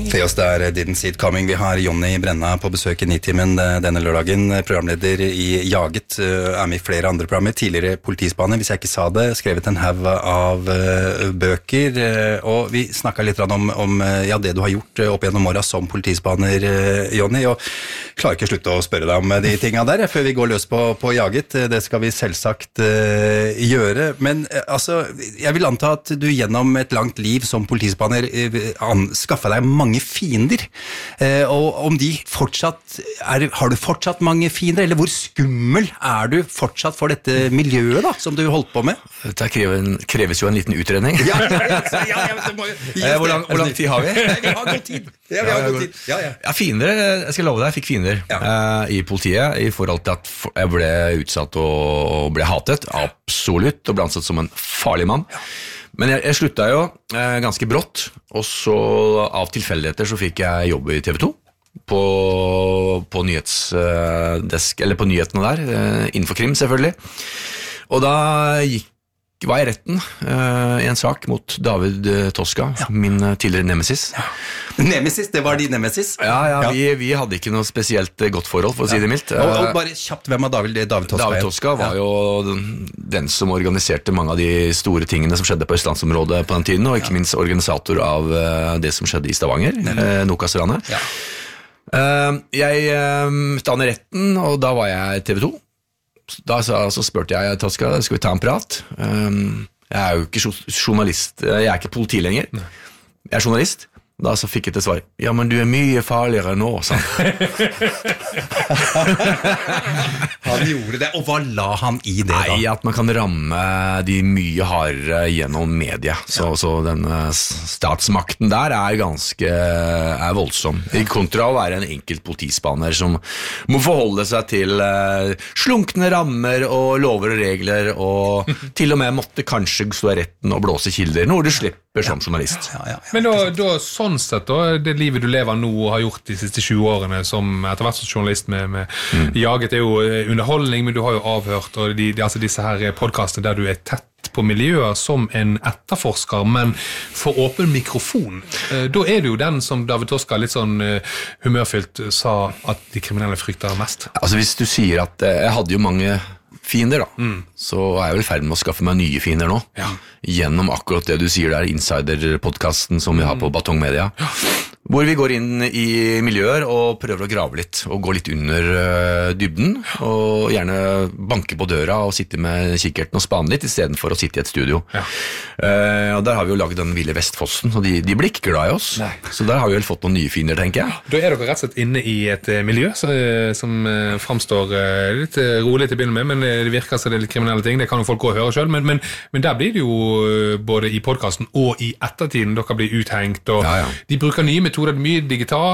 Theos, det Didn't See It Coming. Vi har Jonny Brenna på besøk I Nitimen denne lørdagen. Programleder I Jaget, med I flere andre programmer. Tidligere politispanner, hvis jeg ikke sa det, skrevet en haug av bøker. Og vi snakket litt om det du har gjort opp gjennom året som politispanner, Jonny. Og klarer ikke slutte å spørre deg om de tingene der, før vi går løs på Jaget. Det skal vi selvsagt gjøre. Men altså, jeg vil anta at du gjennom et langt liv som politispanner skaffa deg mange fiender, og om de fortsatt har du fortsatt mange fiender, eller hvor skummel du fortsatt for dette miljøet da, som du holdt på med? Det kreves jo en liten utredning. Hvor lang tid har vi? Vi har god tid. Vi har god tid. Ja, fiender, jeg skal love deg, jeg fikk fiender I politiet, I forhold til at jeg ble utsatt og ble hatet, absolutt, og ble ansett som en farlig mann. Men jeg sluttet jo ganske brått, og så av tilfeldigheter så fikk jeg jobb I TV 2 på nyhetsdesk, eller på nyhetene der, innenfor krim selvfølgelig. Og da var jeg I retten I en sak mot David Toska, min tidligere nemesis. Nemesis, det var din nemesis? Ja. Vi hadde ikke noe spesielt godt forhold, for å si det mildt. Og bare kjapt, hvem var David Toska? David Toska var jo den som organiserte mange av de store tingene som skjedde på Østlandsområdet på den tiden, og ikke minst organisator av det som skjedde I Stavanger, Nokas-ranet. Jeg møtte han I retten, og da var jeg TV 2. Da så spurte jeg Toska, skal vi ta en prat? Jeg jo ikke journalist, jeg ikke politi lenger. Jeg journalist. Da så fikk jeg til svar, ja, men du mye farligere nå, sa han. Han gjorde det, og hva la han I det da? Nei, at man kan ramme de mye hardere gjennom media. Så den statsmakten der ganske voldsom. I kontra å være en enkelt politispanner som må forholde seg til slunkne rammer og lover og regler, og til og med måtte kanskje stå I retten og blåse kilder, noe du slipper som journalist. Men da sånn sett da, det livet du lever nå og har gjort de siste 20 årene som etter hvert som journalist med Jaget jo underholdning, men du har jo avhørt og altså disse her podcastene der du tett på miljøer som en etterforsker, men for åpen mikrofon. Da det jo den som David Toska litt sånn humørfylt sa at de kriminelle frykter mest. Altså hvis du sier at jeg hadde jo mange fiender da, så jeg vel I ferd med å skaffe meg nye fiender nå, gjennom akkurat det du sier der, Insider-podcasten som vi har på Batong Media, hvor vi går inn I miljøer og prøver å grave litt, og gå litt under dybden, og gjerne banke på døra og sitte med kikkerten og spane litt, I stedet for å sitte I et studio. Og der har vi jo laget den Ville Vestfossen, og de blir ikke glad I oss, så der har vi vel fått noen nye fiender, tenker jeg. Da dere rett og slett inne I et miljø som fremstår litt rolig til å begynne med, men det virker som det litt kriminelle ting, det kan jo folk gå og høre selv, men der blir det jo både I podcasten og I ettertiden dere blir uthengt, og de bruker nye metoder, mye digitalt,